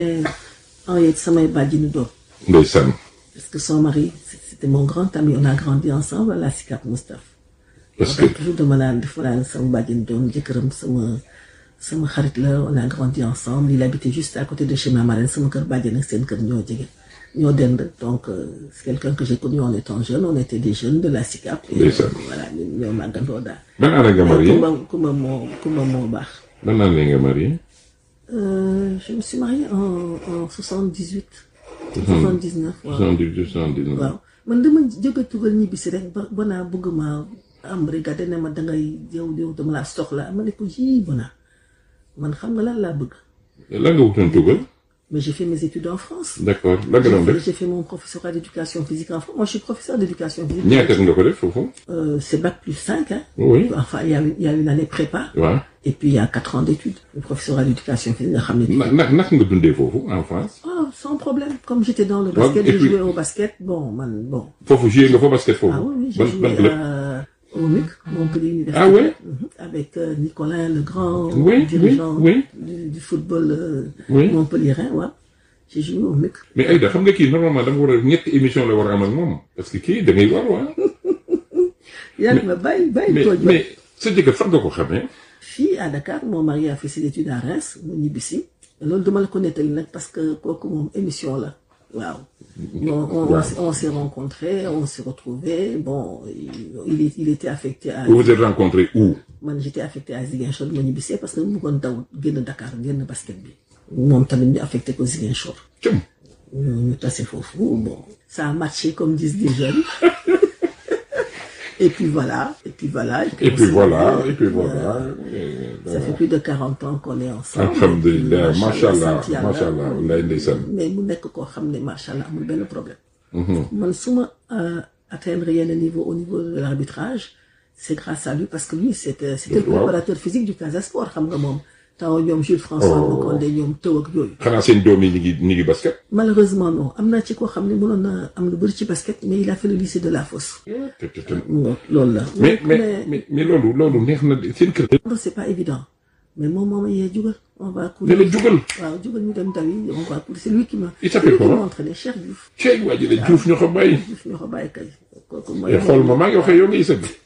Henriette samay bàjjenu doom. ndeysaan. Parce que son mari c'était mon grand ami, on a grandi ensemble à la Sicap Moustapha. parce que toujours dama naan sama bàjjenu doom jëkkëram sama xarit la, on a grandi ensemble. Il habitait juste à côté de chez ma marraine, sama kër bàjjen ak seen kër ñoo jege ñoo dend. Donc c'est quelqu'un que j'ai connu en étant jeune, on était des jeunes de la Sicap. Voilà ñoo màggandoo daal. ban année nga marié Kumba moo baax. ban année nga marié. Je me suis mariée en 78. 79 waaw 79. waaw man dama jóge tugal ñibbisi rek ba naa bëgg ma am brigade ne ma dangay yow dama laa soxla ma ne ko ji bona man xam nga lan laa bëgg. lan nga wutoon tugal. Mais j'ai fait mes études en France. D'accord lan nga doon def. J'ai fait mon professorat d'éducation physique en France. Moi je suis professeur d'éducation physique. ñaata nga ko def foofu. C'est bac plus 5 hein. Oui. Enfin il y a une année prépa. waaw. Et puis il y a 4 ans d'études. Le professorat d'éducation physique nga xam ne. naka nga dundee foofu en France. Sans problème. Comme j'étais dans le basket, je jouais au basket. Bon. foofu joué nga fa basket foofu. Ah oui, j'ai joué au MUC, Montpellier Université. Ah oui. Avec Nicolas, le grand dirigeant du football montpelliérain, ouais. J'ai joué au MUC. Mais Aïda, xam nga kii normalement da nga war a ñetti émission la war a am ak moom parce que kii da ngay war waa. yaa ngi ma bàyyi ko jox. mais sa jëkkër fan nga ko xamee. Fii à Dakar mon mari a fait ses études à Reims mu ñibbisi loolu duma la ko nettali nag parce que kooku moom émission la waaw. On s'est rencontrés, on s'est retrouvés. Bon, il était affecté à. Vous vous êtes rencontrés où? Man j'étais affecté à Ziguinchor ma ñibbisee parce que mu bëggoon daw génn Dakar génn basket bi. Moom tamit ñu affecté ko Ziguinchor. ñu tase foofu bon ça a matché comme disent les jeunes. Et puis voilà. Ça fait plus de 40 ans qu'on est ensemble. Alhamdulillah, machallah. Mais mu nekk koo xam ne machallah amul benn problème. Man su ma atteindre yenn niveau au niveau de l'arbitrage c'est grâce à lui parce que lui c'était le préparateur physique du Casa Sport xam nga moom. Taw ñoom Jules François Bocandé ñoom taw ak yooyu. xanaa seen doom yi ñu ngi basket. Malheureusement non am naa ci koo xam ne mënoon na am lu bëri ci basket mais il a fait le lycée de la Fosse. loolu la. mais loolu neex na seen kër. c'est pas évident mais moom yee jugal. on va courir ne la jugal. waaw jugal ñu dem taw yi on va courir c'est lui qui m'a. il s'appelle comment entraîné Cheikh Diouf. Cheikh waa ji la Diouf ñoo ko bàyyi. Diouf ñoo ko bàyyi kay. kooku mooy xool ma maa ngi waxee yow ngay sëgg.